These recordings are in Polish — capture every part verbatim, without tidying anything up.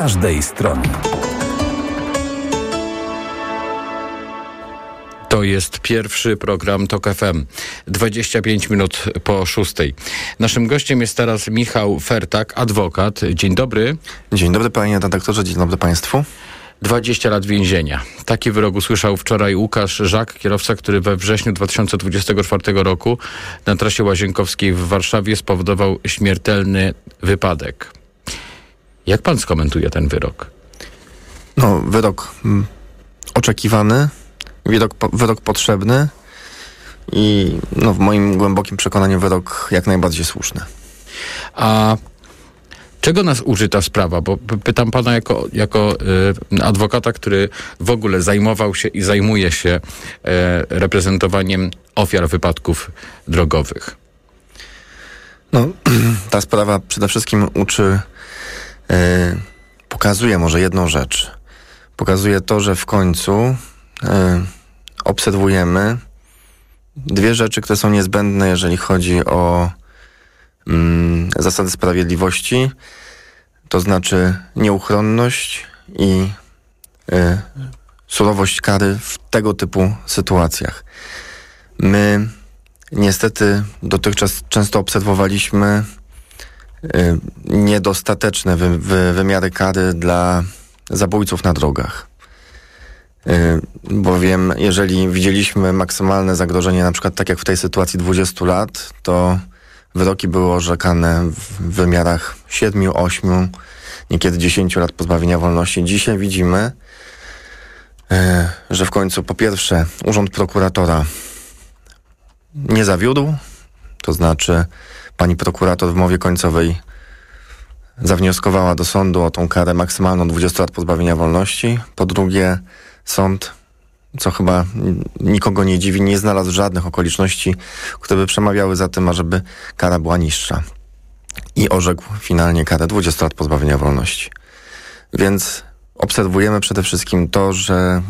każdej strony. To jest pierwszy program Tok F M. dwadzieścia pięć minut po szóstej. Naszym gościem jest teraz Michał Fertak, adwokat. Dzień dobry. Dzień dobry panie redaktorze, dzień dobry państwu. dwadzieścia lat więzienia. Taki wyrok usłyszał wczoraj Łukasz Żak, kierowca, który we wrześniu dwa tysiące dwudziestego czwartego roku na trasie łazienkowskiej w Warszawie spowodował śmiertelny wypadek. Jak pan skomentuje ten wyrok? No, wyrok mm, oczekiwany, wyrok, po, wyrok potrzebny i no, w moim głębokim przekonaniu wyrok jak najbardziej słuszny. A czego nas uczy ta sprawa? Bo pytam pana jako, jako y, adwokata, który w ogóle zajmował się i zajmuje się y, reprezentowaniem ofiar wypadków drogowych. No, ta sprawa przede wszystkim uczy, y, pokazuje może jedną rzecz. Pokazuje to, że w końcu y, obserwujemy dwie rzeczy, które są niezbędne, jeżeli chodzi o Mm, zasady sprawiedliwości, to znaczy nieuchronność i y, surowość kary w tego typu sytuacjach. My niestety dotychczas często obserwowaliśmy y, niedostateczne wy, wy, wymiary kary dla zabójców na drogach. Y, bowiem jeżeli widzieliśmy maksymalne zagrożenie, na przykład tak jak w tej sytuacji dwudziestu lat, to wyroki były orzekane w wymiarach siedmiu, ośmiu, niekiedy dziesięciu lat pozbawienia wolności. Dzisiaj widzimy, że w końcu po pierwsze urząd prokuratora nie zawiódł, to znaczy pani prokurator w mowie końcowej zawnioskowała do sądu o tą karę maksymalną dwudziestu lat pozbawienia wolności. Po drugie sąd, co chyba nikogo nie dziwi, nie znalazł żadnych okoliczności, które by przemawiały za tym, ażeby kara była niższa. I orzekł finalnie karę dwudziestu lat pozbawienia wolności. Więc obserwujemy przede wszystkim to, że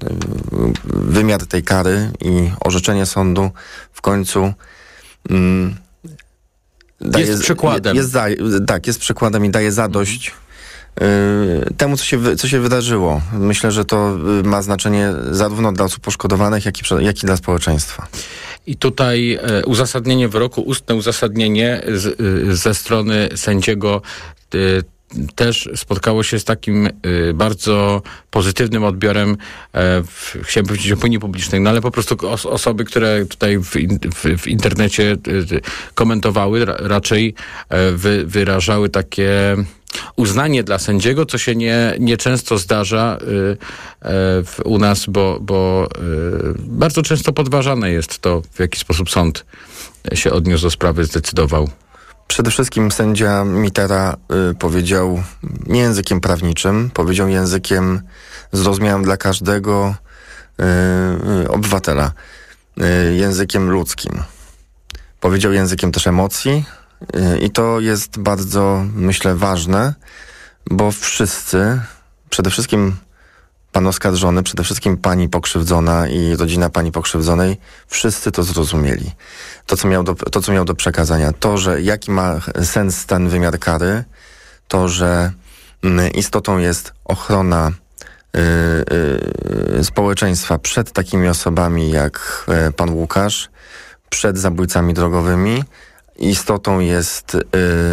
wymiar tej kary i orzeczenie sądu w końcu mm, daje, jest przykładem. Jest, jest, tak, jest przykładem i daje zadość temu, co się, co się wydarzyło. Myślę, że to ma znaczenie zarówno dla osób poszkodowanych, jak i, jak i dla społeczeństwa. I tutaj e, uzasadnienie wyroku, ustne uzasadnienie z, y, ze strony sędziego y, też spotkało się z takim y, bardzo pozytywnym odbiorem, e, w, chciałem powiedzieć, opinii publicznej, no ale po prostu os- osoby, które tutaj w, in, w, w internecie y, komentowały, ra, raczej e, wy, wyrażały takie uznanie dla sędziego, co się nie, nie często zdarza y, y, w, u nas, bo, bo y, bardzo często podważane jest to, w jaki sposób sąd się odniósł do sprawy, zdecydował. Przede wszystkim sędzia Mitera y, powiedział nie językiem prawniczym, powiedział językiem zrozumiałym dla każdego y, y, obywatela, y, językiem ludzkim. Powiedział językiem też emocji y, i to jest bardzo, myślę, ważne, bo wszyscy, przede wszystkim pan oskarżony, przede wszystkim pani pokrzywdzona i rodzina pani pokrzywdzonej, wszyscy to zrozumieli. To, co miał do, to, co miał do przekazania. To, że jaki ma sens ten wymiar kary, to, że mm, istotą jest ochrona y, y, społeczeństwa przed takimi osobami jak y, pan Łukasz, przed zabójcami drogowymi. Istotą jest y,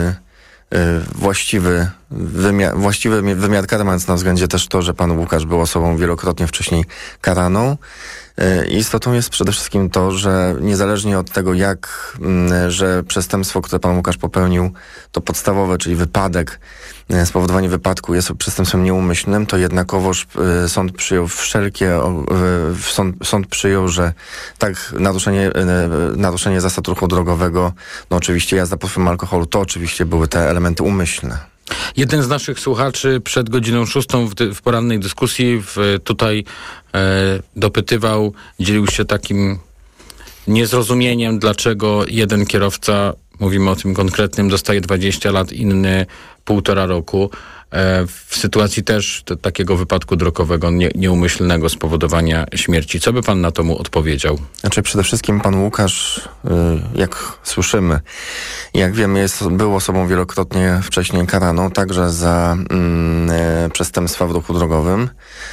Właściwy wymiar, właściwy wymiar kary, mając na względzie też to, że pan Łukasz był osobą wielokrotnie wcześniej karaną. Istotą jest przede wszystkim to, że niezależnie od tego, jak, że przestępstwo, które pan Łukasz popełnił, to podstawowe, czyli wypadek, spowodowanie wypadku jest przestępstwem nieumyślnym, to jednakowoż sąd przyjął wszelkie, sąd, sąd przyjął, że tak, naruszenie, naruszenie zasad ruchu drogowego, no oczywiście jazda pod wpływem alkoholu, to oczywiście były te elementy umyślne. Jeden z naszych słuchaczy przed godziną szóstą w, dy, w porannej dyskusji w, tutaj e, dopytywał, dzielił się takim niezrozumieniem, dlaczego jeden kierowca, mówimy o tym konkretnym, dostaje dwadzieścia lat, inny półtora roku. w sytuacji też t- takiego wypadku drogowego nie, nieumyślnego spowodowania śmierci. Co by pan na to mu odpowiedział? Znaczy przede wszystkim pan Łukasz, jak słyszymy, jak wiemy, jest, był osobą wielokrotnie wcześniej karaną, także za mm, przestępstwa w ruchu drogowym.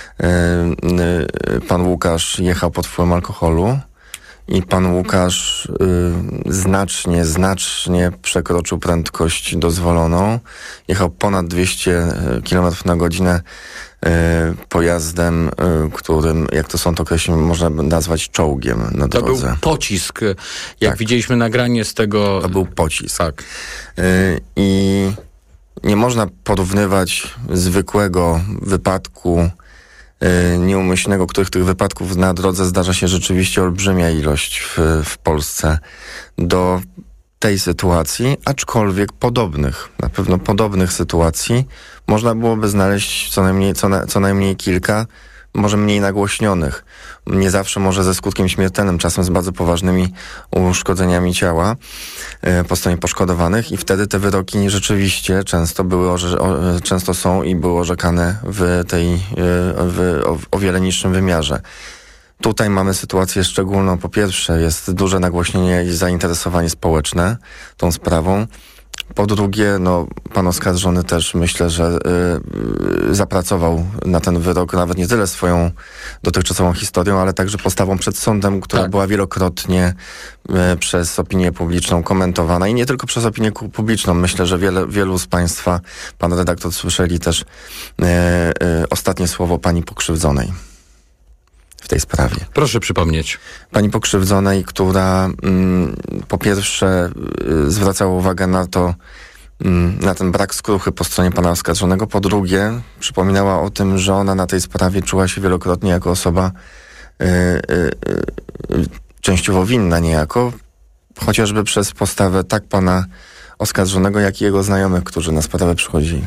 Pan Łukasz jechał pod wpływem alkoholu i pan Łukasz y, znacznie, znacznie przekroczył prędkość dozwoloną. Jechał ponad dwieście kilometrów na godzinę y, pojazdem, y, którym, jak to sąd określił, można nazwać czołgiem na To drodze. był pocisk. Jak Tak. widzieliśmy nagranie z tego... To był pocisk. Tak. Y, I nie można porównywać zwykłego wypadku nieumyślnego, których tych wypadków na drodze zdarza się rzeczywiście olbrzymia ilość w, w Polsce, do tej sytuacji, aczkolwiek podobnych, na pewno podobnych sytuacji można byłoby znaleźć co najmniej, co, na, co najmniej kilka, może mniej nagłośnionych. Nie zawsze może ze skutkiem śmiertelnym, czasem z bardzo poważnymi uszkodzeniami ciała e, po stronie poszkodowanych i wtedy te wyroki rzeczywiście często były, orze, o, często są i były orzekane w tej, e, w, o, o wiele niższym wymiarze. Tutaj mamy sytuację szczególną. Po pierwsze jest duże nagłośnienie i zainteresowanie społeczne tą sprawą. Po drugie, no, pan oskarżony też myślę, że y, zapracował na ten wyrok nawet nie tyle swoją dotychczasową historią, ale także postawą przed sądem, która tak. była wielokrotnie y, przez opinię publiczną komentowana i nie tylko przez opinię publiczną. Myślę, że wiele, wielu z państwa, pan redaktor, słyszeli też y, y, ostatnie słowo pani pokrzywdzonej w tej sprawie. Proszę przypomnieć. Pani pokrzywdzonej, która mm, po pierwsze y, zwracała uwagę na to, mm, na ten brak skruchy po stronie pana oskarżonego, po drugie przypominała o tym, że ona na tej sprawie czuła się wielokrotnie jako osoba y, y, y, częściowo winna niejako, chociażby przez postawę tak pana oskarżonego, jak i jego znajomych, którzy na sprawę przychodzili.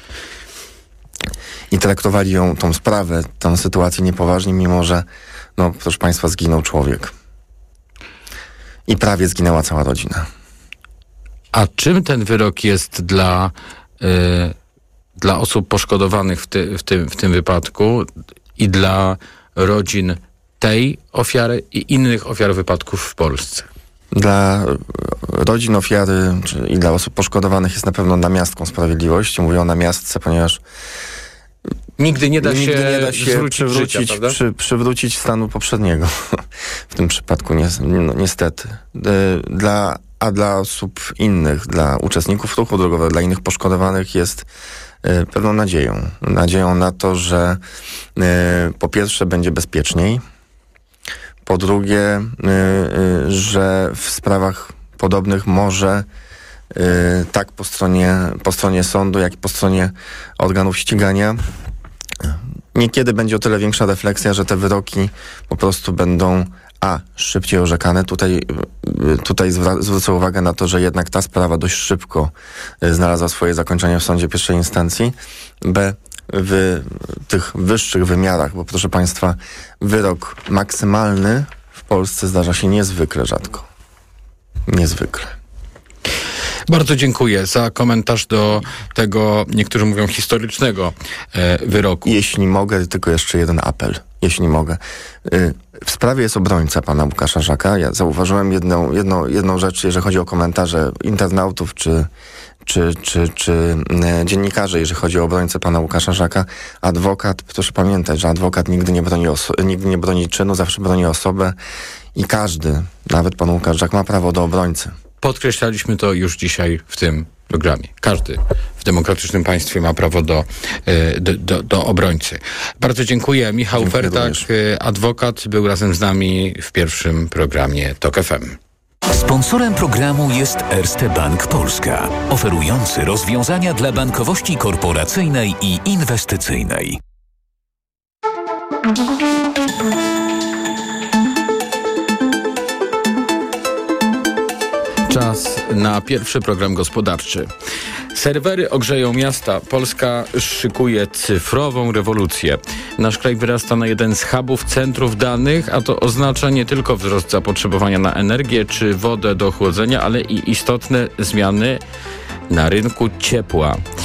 I traktowali ją, tą sprawę, tę sytuację niepoważnie, mimo że, no proszę państwa, zginął człowiek. I prawie zginęła cała rodzina. A czym ten wyrok jest dla, y, dla osób poszkodowanych w, ty, w, tym, w tym wypadku i dla rodzin tej ofiary i innych ofiar wypadków w Polsce? Dla rodzin ofiary czy, i dla osób poszkodowanych jest na pewno namiastką sprawiedliwości. Mówię o namiastce, ponieważ Nigdy nie da się, Nigdy nie da się zwrócić przywrócić, życia, prawda? przy, przywrócić stanu poprzedniego. W tym przypadku ni, no, niestety. Dla, a dla osób innych, dla uczestników ruchu drogowego, dla innych poszkodowanych jest y, pewną nadzieją. Nadzieją na to, że y, po pierwsze będzie bezpieczniej, po drugie, y, y, że w sprawach podobnych może y, tak po stronie, po stronie sądu, jak i po stronie organów ścigania niekiedy będzie o tyle większa refleksja, że te wyroki po prostu będą a. szybciej orzekane. Tutaj, tutaj zwra- zwrócę uwagę na to, że jednak ta sprawa dość szybko znalazła swoje zakończenie w sądzie pierwszej instancji. B. w tych wyższych wymiarach, bo proszę państwa, wyrok maksymalny w Polsce zdarza się niezwykle rzadko. Niezwykle. Bardzo dziękuję za komentarz do tego, niektórzy mówią, historycznego e, wyroku. Jeśli mogę, tylko jeszcze jeden apel. Jeśli mogę. Y, w sprawie jest obrońca pana Łukasza Żaka. Ja zauważyłem jedną, jedną, jedną rzecz, jeżeli chodzi o komentarze internautów czy, czy, czy, czy y, dziennikarzy, jeżeli chodzi o obrońcę pana Łukasza Żaka. Adwokat, proszę pamiętać, że adwokat nigdy nie broni, oso- nigdy nie broni czynu, zawsze broni osobę i każdy, nawet pan Łukasz Żak, ma prawo do obrońcy. Podkreślaliśmy to już dzisiaj w tym programie. Każdy w demokratycznym państwie ma prawo do, do, do, do obrońcy. Bardzo dziękuję. Michał Dziękuję Fertak, również. adwokat, był razem z nami w pierwszym programie Tok F M. Sponsorem programu jest Erste Bank Polska, oferujący rozwiązania dla bankowości korporacyjnej i inwestycyjnej. Czas na pierwszy program gospodarczy. Serwery ogrzeją miasta. Polska szykuje cyfrową rewolucję. Nasz kraj wyrasta na jeden z hubów centrów danych, a to oznacza nie tylko wzrost zapotrzebowania na energię czy wodę do chłodzenia, ale i istotne zmiany na rynku ciepła.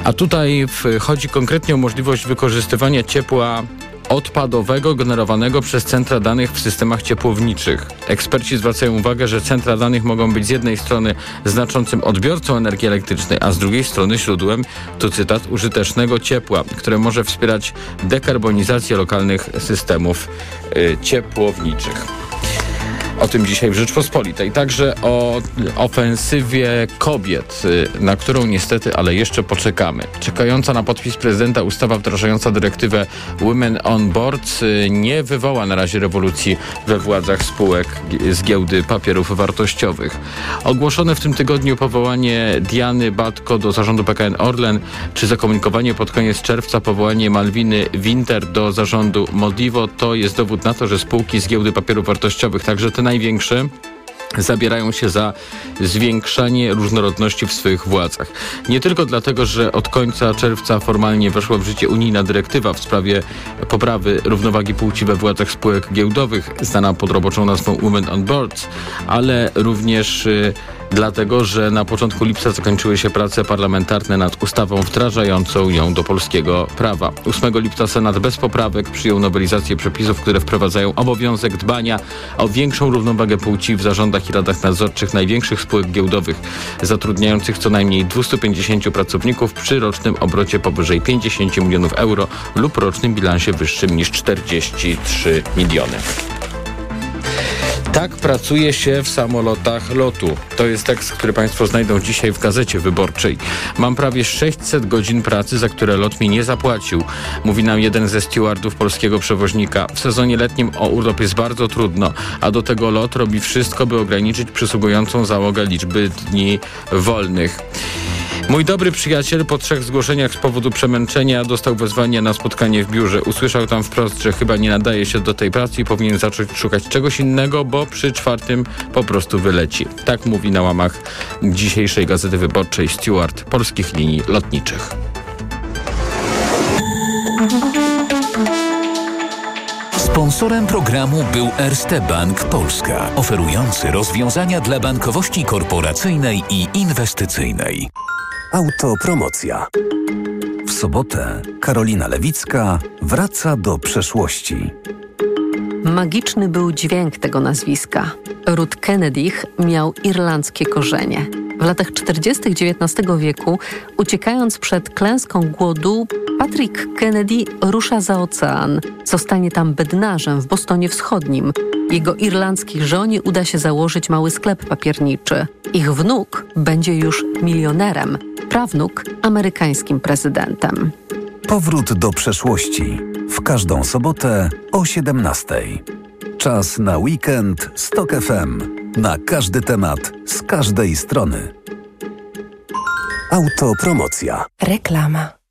A tutaj w, chodzi konkretnie o możliwość wykorzystywania ciepła odpadowego generowanego przez centra danych w systemach ciepłowniczych. Eksperci zwracają uwagę, że centra danych mogą być z jednej strony znaczącym odbiorcą energii elektrycznej, a z drugiej strony źródłem, tu cytat, użytecznego ciepła, które może wspierać dekarbonizację lokalnych systemów y, ciepłowniczych. O tym dzisiaj w Rzeczpospolitej. Także o ofensywie kobiet, na którą niestety, ale jeszcze poczekamy. Czekająca na podpis prezydenta ustawa wdrażająca dyrektywę Women on Board nie wywoła na razie rewolucji we władzach spółek z giełdy papierów wartościowych. Ogłoszone w tym tygodniu powołanie Diany Batko do zarządu P K N Orlen, czy zakomunikowanie pod koniec czerwca powołanie Malwiny Winter do zarządu Modivo, to jest dowód na to, że spółki z giełdy papierów wartościowych, także te największe, zabierają się za zwiększanie różnorodności w swych władzach. Nie tylko dlatego, że od końca czerwca formalnie weszła w życie unijna dyrektywa w sprawie poprawy równowagi płci we władzach spółek giełdowych, znana pod roboczą nazwą Women on Boards, ale również y, dlatego, że na początku lipca zakończyły się prace parlamentarne nad ustawą wdrażającą ją do polskiego prawa. ósmego lipca Senat bez poprawek przyjął nowelizację przepisów, które wprowadzają obowiązek dbania o większą równowagę płci w zarządach i radach nadzorczych największych spółek giełdowych, zatrudniających co najmniej dwieście pięćdziesięciu pracowników przy rocznym obrocie powyżej pięćdziesiąt milionów euro lub rocznym bilansie wyższym niż czterdzieści trzy miliony. Tak pracuje się w samolotach lotu. To jest tekst, który Państwo znajdą dzisiaj w Gazecie Wyborczej. Mam prawie sześćset godzin pracy, za które lot mi nie zapłacił, mówi nam jeden ze stewardów polskiego przewoźnika. W sezonie letnim o urlop jest bardzo trudno, a do tego lot robi wszystko, by ograniczyć przysługującą załogę liczby dni wolnych. Mój dobry przyjaciel po trzech zgłoszeniach z powodu przemęczenia dostał wezwanie na spotkanie w biurze. Usłyszał tam wprost, że chyba nie nadaje się do tej pracy i powinien zacząć szukać czegoś innego, bo przy czwartym po prostu wyleci. Tak mówi na łamach dzisiejszej Gazety Wyborczej steward Polskich Linii Lotniczych. Sponsorem programu był Erste Bank Polska, oferujący rozwiązania dla bankowości korporacyjnej i inwestycyjnej. Autopromocja. W sobotę Karolina Lewicka wraca do przeszłości. Magiczny był dźwięk tego nazwiska. Ród Kennedych miał irlandzkie korzenie. W latach czterdziestych dziewiętnastego wieku, uciekając przed klęską głodu, Patrick Kennedy rusza za ocean. Zostanie tam bednarzem w Bostonie Wschodnim. Jego irlandzkiej żonie uda się założyć mały sklep papierniczy. Ich wnuk będzie już milionerem, prawnuk amerykańskim prezydentem. Powrót do przeszłości. W każdą sobotę o siedemnastej. Czas na weekend z Tok F M. Na każdy temat, z każdej strony. Autopromocja. Reklama.